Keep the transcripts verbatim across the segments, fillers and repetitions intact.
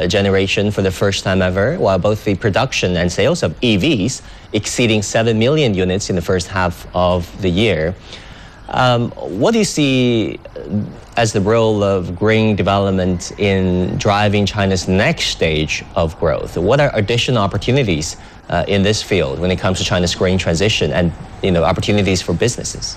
uh, generation for the first time ever, while both the production and sales of E Vs exceeding seven million units in the first half of the year. Um, what do you see as the role of green development in driving China's next stage of growth? What are additional opportunities uh, in this field when it comes to China's green transition and, you know, opportunities for businesses?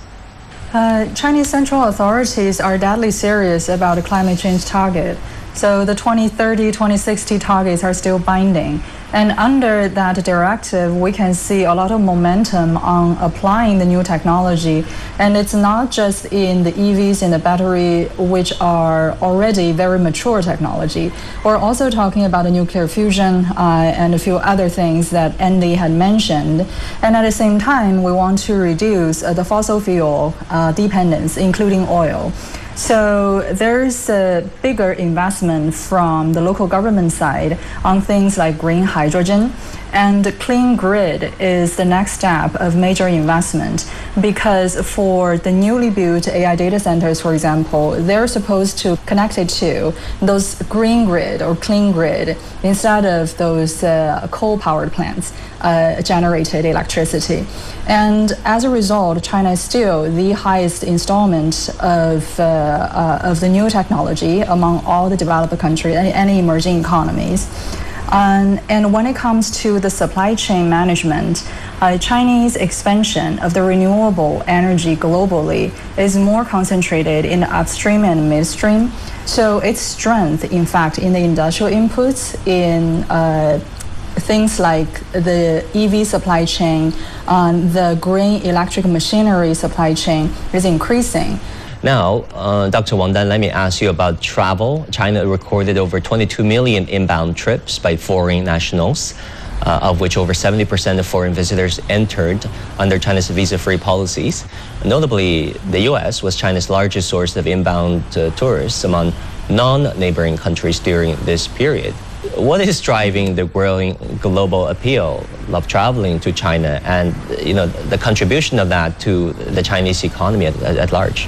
Uh, Chinese central authorities are deadly serious about the climate change target. So the twenty thirty, twenty sixty targets are still binding. And under that directive, we can see a lot of momentum on applying the new technology. And it's not just in the E Vs and the battery, which are already very mature technology. We're also talking about the nuclear fusion uh, and a few other things that Andy had mentioned. And at the same time, we want to reduce uh, the fossil fuel uh, dependence, including oil. So there's a bigger investment from the local government side on things like green hydrogen, and clean grid is the next step of major investment, because for the newly built A I data centers, for example, they're supposed to connect it to those green grid or clean grid instead of those uh, coal-powered plants uh, generated electricity. And as a result, China is still the highest installment of, uh, uh, of the new technology among all the developed countries and any emerging economies. Um, and when it comes to the supply chain management, uh, Chinese expansion of the renewable energy globally is more concentrated in the upstream and midstream. So its strength, in fact, in the industrial inputs, in uh, things like the E V supply chain, um, the green electric machinery supply chain is increasing. Now, uh, Doctor Wang Dan, let me ask you about travel. China recorded over twenty-two million inbound trips by foreign nationals, uh, of which over seventy percent of foreign visitors entered under China's visa-free policies. Notably, the U S was China's largest source of inbound uh, tourists among non-neighboring countries during this period. What is driving the growing global appeal of traveling to China, and, you know, the contribution of that to the Chinese economy at, at large?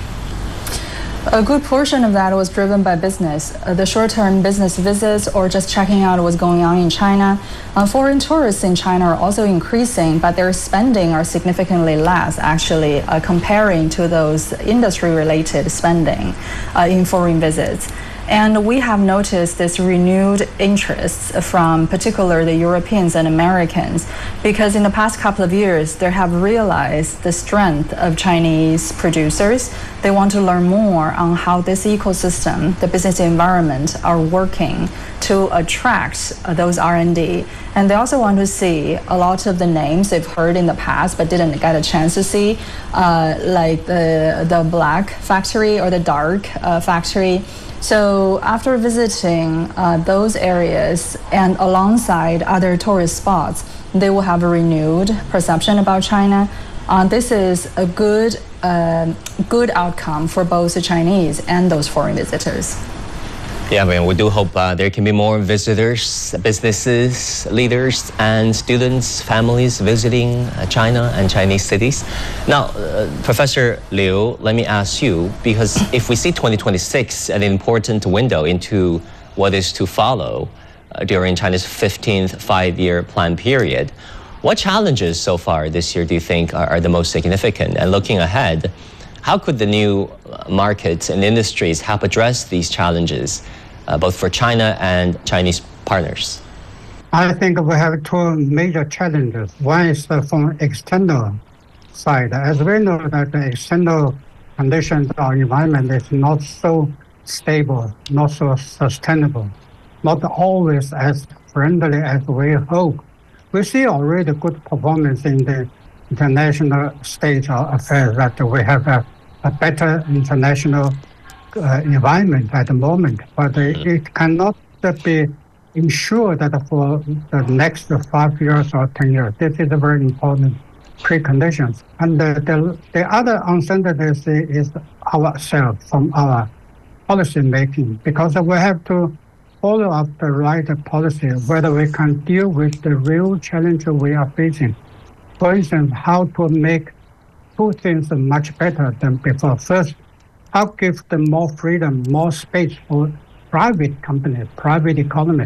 A good portion of that was driven by business, uh, the short-term business visits or just checking out what's going on in China. Uh, foreign tourists in China are also increasing, but their spending are significantly less, actually, uh, comparing to those industry-related spending uh, in foreign visits. And we have noticed this renewed interest from particularly the Europeans and Americans, because in the past couple of years, they have realized the strength of Chinese producers. They want to learn more on how this ecosystem, the business environment, are working to attract those R and D. And they also want to see a lot of the names they've heard in the past but didn't get a chance to see, uh, like the, the Black Factory or the Dark uh, Factory. So after visiting uh, those areas and alongside other tourist spots, they will have a renewed perception about China. Uh, this is a good, uh, good outcome for both the Chinese and those foreign visitors. Yeah, I mean, we do hope uh, there can be more visitors, businesses, leaders, and students, families visiting uh, China and Chinese cities. Now, uh, Professor Liu, let me ask you, because if we see twenty twenty-six, an important window into what is to follow uh, during China's fifteenth five-year plan period, what challenges so far this year do you think are, are the most significant? And looking ahead, how could the new markets and industries help address these challenges, uh, both for China and Chinese partners? I think we have two major challenges. One is from external side. As we know that the external conditions or environment is not so stable, not so sustainable, not always as friendly as we hope. We see already good performance in the international stage of affairs, that we have a, a better international uh, environment at the moment, but mm-hmm. it cannot be ensured that for the next five years or ten years. This is a very important preconditions. And the, the, the other uncertainty is ourselves from our policy making, because we have to follow up the right policy, whether we can deal with the real challenge we are facing. For instance, how to make two things much better than before. First, how give them more freedom, more space for private companies, private economy.